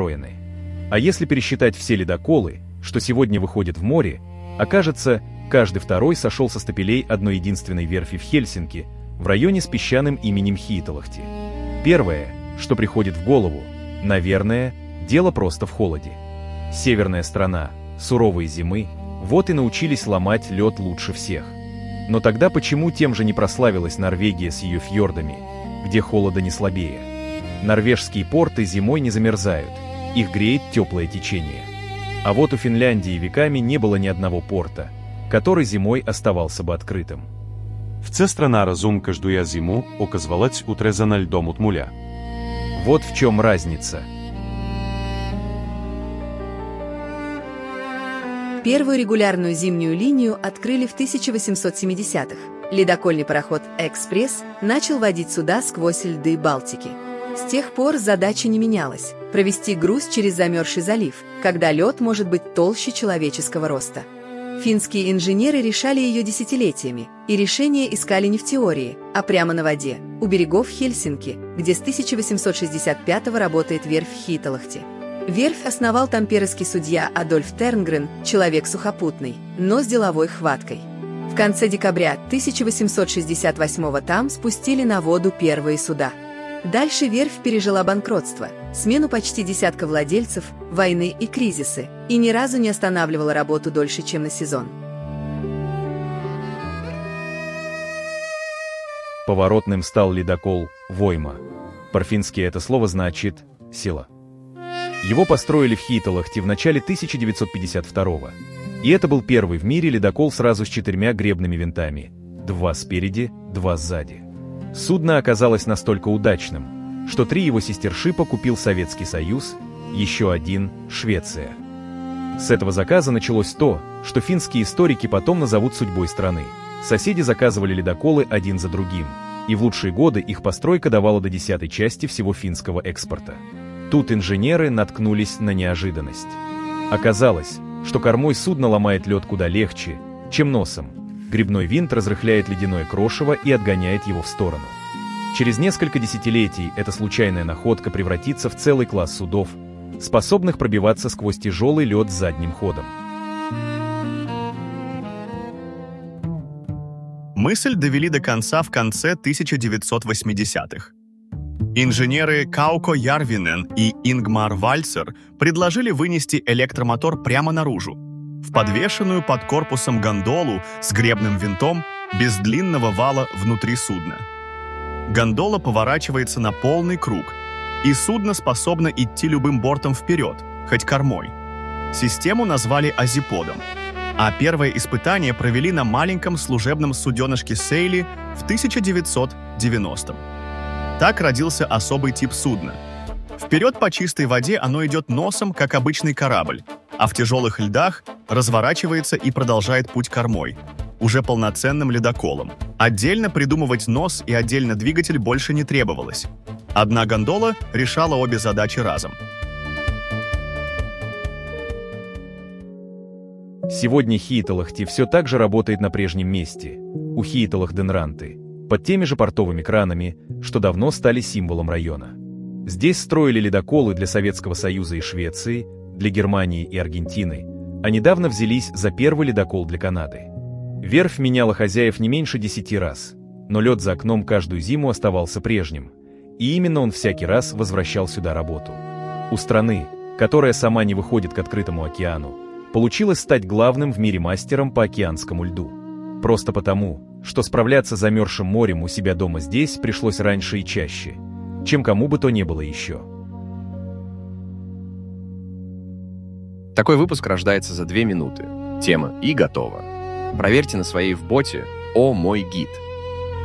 построены. А если пересчитать все ледоколы, что сегодня выходят в море, окажется, каждый второй сошел со стапелей одной единственной верфи в Хельсинки, в районе с песчаным именем Хииталахти. Первое, что приходит в голову, наверное, дело просто в холоде. Северная страна, суровые зимы, вот и научились ломать лед лучше всех. Но тогда почему тем же не прославилась Норвегия с ее фьордами, где холода не слабее? Норвежские порты зимой не замерзают, их греет теплое течение. А вот у Финляндии веками не было ни одного порта, который зимой оставался бы открытым. В ця страна разом каждую зиму оказывалась утрезана льдом от муля. Вот в чем разница. Первую регулярную зимнюю линию открыли в 1870-х. Ледокольный пароход «Экспресс» начал водить суда сквозь льды Балтики. С тех пор задача не менялась – провести груз через замерзший залив, когда лед может быть толще человеческого роста. Финские инженеры решали ее десятилетиями, и решения искали не в теории, а прямо на воде, у берегов Хельсинки, где с 1865-го работает верфь в Хииталахти. Верфь основал тамперский судья Адольф Тернгрен, человек сухопутный, но с деловой хваткой. В конце декабря 1868-го там спустили на воду первые суда. Дальше верфь пережила банкротство, смену почти десятка владельцев, войны и кризисы, и ни разу не останавливала работу дольше, чем на сезон. Поворотным стал ледокол «Войма». По-фински это слово значит «сила». Его построили в Хииталахти в начале 1952-го. И это был первый в мире ледокол сразу с 4 гребными винтами. 2 спереди, 2 сзади. Судно оказалось настолько удачным, что 3 его сестершипа купил Советский Союз, еще 1 – Швеция. С этого заказа началось то, что финские историки потом назовут судьбой страны. Соседи заказывали ледоколы один за другим, и в лучшие годы их постройка давала до 10-й части всего финского экспорта. Тут инженеры наткнулись на неожиданность. Оказалось, что кормой судно ломает лед куда легче, чем носом. Гребной винт разрыхляет ледяное крошево и отгоняет его в сторону. Через несколько десятилетий эта случайная находка превратится в целый класс судов, способных пробиваться сквозь тяжелый лед задним ходом. Мысль довели до конца в конце 1980-х. Инженеры Кауко Ярвинен и Ингмар Вальцер предложили вынести электромотор прямо наружу, в подвешенную под корпусом гондолу с гребным винтом без длинного вала внутри судна. Гондола поворачивается на полный круг, и судно способно идти любым бортом вперед, хоть кормой. Систему назвали азиподом, а первое испытание провели на маленьком служебном суденышке Сейли в 1990-м. Так родился особый тип судна. Вперед по чистой воде оно идет носом, как обычный корабль, а в тяжелых льдах разворачивается и продолжает путь кормой, уже полноценным ледоколом. Отдельно придумывать нос и отдельно двигатель больше не требовалось. Одна гондола решала обе задачи разом. Сегодня Хииталахти все так же работает на прежнем месте, у Хииталах-Денранты, под теми же портовыми кранами, что давно стали символом района. Здесь строили ледоколы для Советского Союза и Швеции, для Германии и Аргентины, а недавно взялись за первый ледокол для Канады. Верфь меняла хозяев не меньше 10 раз, но лед за окном каждую зиму оставался прежним, и именно он всякий раз возвращал сюда работу. У страны, которая сама не выходит к открытому океану, получилось стать главным в мире мастером по океанскому льду. Просто потому, что справляться с замерзшим морем у себя дома здесь пришлось раньше и чаще, чем кому бы то ни было еще. Такой выпуск рождается за 2 минуты. Тема и готово. Проверьте на своей в боте «О, мой гид».